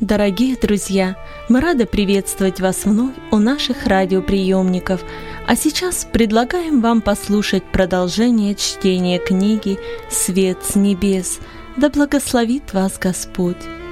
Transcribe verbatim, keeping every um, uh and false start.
Дорогие друзья, мы рады приветствовать вас вновь у наших радиоприемников, а сейчас предлагаем вам послушать продолжение чтения книги «Свет с небес». Да благословит вас Господь!